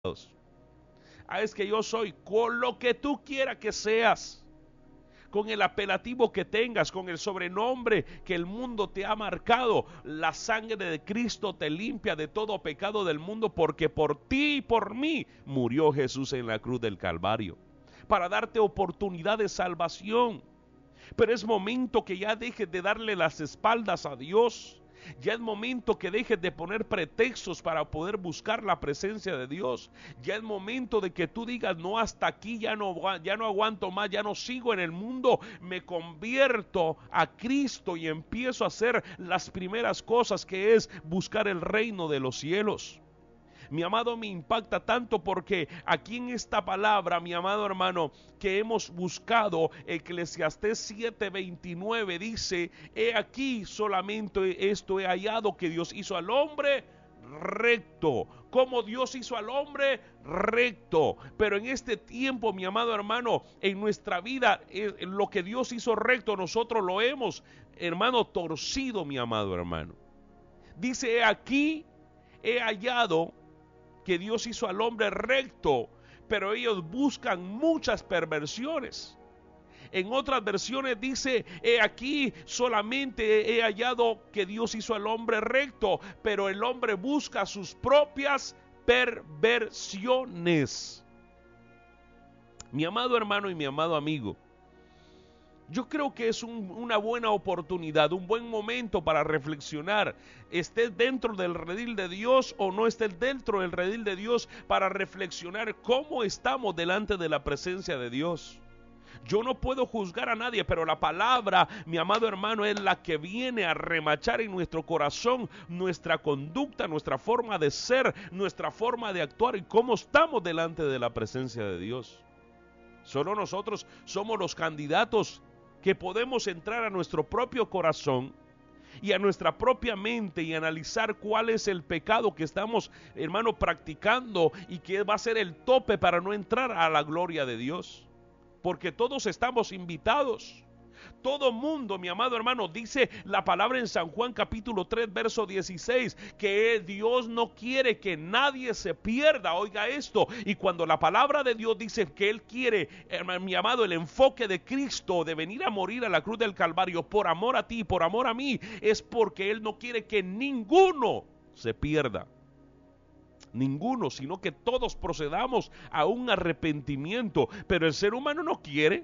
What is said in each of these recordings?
Es que yo soy, con lo que tú quieras que seas, con el apelativo que tengas, con el sobrenombre que el mundo te ha marcado, la sangre de Cristo te limpia de todo pecado del mundo, porque por ti y por mí murió Jesús en la cruz del Calvario, para darte oportunidad de salvación. Pero es momento que ya dejes de darle las espaldas a Dios. Ya es momento que dejes de poner pretextos para poder buscar la presencia de Dios. Ya es momento de que tú digas, no, hasta aquí, ya no aguanto más, ya no sigo en el mundo, me convierto a Cristo y empiezo a hacer las primeras cosas, que es buscar el reino de los cielos. Mi amado, me impacta tanto porque aquí en esta palabra, mi amado hermano, que hemos buscado, Eclesiastés 7:29 dice: he aquí solamente esto he hallado, que Dios hizo al hombre recto. Como Dios hizo al hombre recto. Pero en este tiempo, mi amado hermano, en nuestra vida, lo que Dios hizo recto, nosotros lo hemos, hermano, torcido, mi amado hermano. Dice: he aquí he hallado que Dios hizo al hombre recto, pero ellos buscan muchas perversiones. En otras versiones dice: he aquí solamente he hallado que Dios hizo al hombre recto, pero el hombre busca sus propias perversiones. Mi amado hermano y mi amado amigo, yo creo que es una buena oportunidad, un buen momento para reflexionar. Estés dentro del redil de Dios o no estés dentro del redil de Dios, para reflexionar cómo estamos delante de la presencia de Dios. Yo no puedo juzgar a nadie, pero la palabra, mi amado hermano, es la que viene a remachar en nuestro corazón nuestra conducta, nuestra forma de ser, nuestra forma de actuar y cómo estamos delante de la presencia de Dios. Solo nosotros somos los candidatos que podemos entrar a nuestro propio corazón y a nuestra propia mente y analizar cuál es el pecado que estamos, hermano, practicando, y que va a ser el tope para no entrar a la gloria de Dios. Porque todos estamos invitados. Todo mundo, mi amado hermano, dice la palabra en San Juan capítulo 3 verso 16, que Dios no quiere que nadie se pierda. Oiga esto, y cuando la palabra de Dios dice que Él quiere, mi amado, el enfoque de Cristo de venir a morir a la cruz del Calvario por amor a ti, por amor a mí, es porque Él no quiere que ninguno se pierda. Ninguno, sino que todos procedamos a un arrepentimiento. Pero el ser humano no quiere.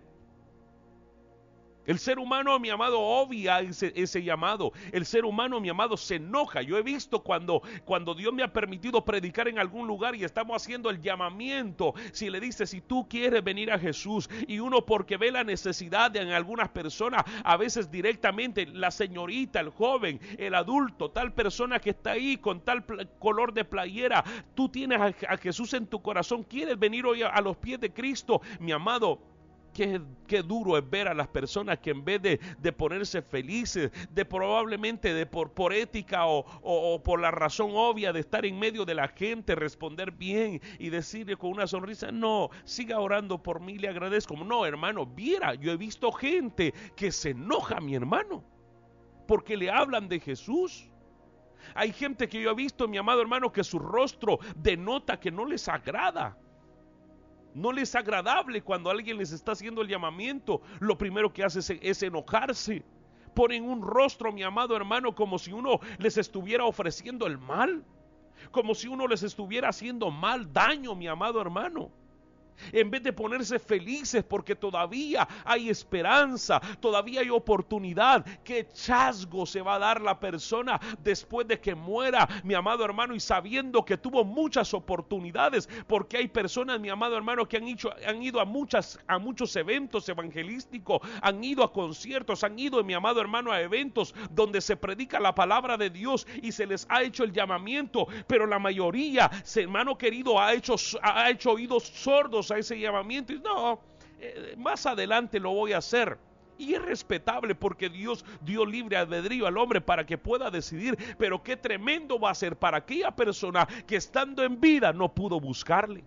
El ser humano, mi amado, obvia ese llamado. El ser humano, mi amado, se enoja. Yo he visto cuando Dios me ha permitido predicar en algún lugar y estamos haciendo el llamamiento. Si le dice: si tú quieres venir a Jesús, y uno, porque ve la necesidad en algunas personas, a veces directamente la señorita, el joven, el adulto, tal persona que está ahí con tal color de playera, tú tienes a Jesús en tu corazón, quieres venir hoy a los pies de Cristo, mi amado. Qué duro es ver a las personas que en vez de ponerse felices, de probablemente por ética o por la razón obvia de estar en medio de la gente, responder bien y decirle con una sonrisa: no, siga orando por mí, le agradezco. No, hermano, viera, yo he visto gente que se enoja, mi hermano, porque le hablan de Jesús. Hay gente que yo he visto, mi amado hermano, que su rostro denota que no les agrada. No les es agradable cuando alguien les está haciendo el llamamiento. Lo primero que hace es enojarse. Ponen un rostro, mi amado hermano, como si uno les estuviera ofreciendo el mal. Como si uno les estuviera haciendo mal, daño, mi amado hermano. En vez de ponerse felices porque todavía hay esperanza, todavía hay oportunidad. Qué chasco se va a dar la persona después de que muera, mi amado hermano, y sabiendo que tuvo muchas oportunidades, porque hay personas, mi amado hermano, que han ido a muchos eventos evangelísticos, han ido a conciertos, han ido, mi amado hermano, a eventos donde se predica la palabra de Dios y se les ha hecho el llamamiento, pero la mayoría, hermano querido, ha hecho oídos sordos a ese llamamiento y no, más adelante lo voy a hacer. Y es respetable, porque Dios dio libre albedrío al hombre para que pueda decidir, pero qué tremendo va a ser para aquella persona que estando en vida no pudo buscarle.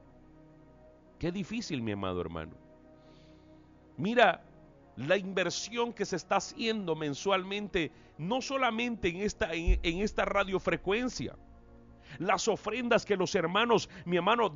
Qué difícil, mi amado hermano. Mira la inversión que se está haciendo mensualmente, no solamente en esta radiofrecuencia. las ofrendas que los hermanos, mi hermano,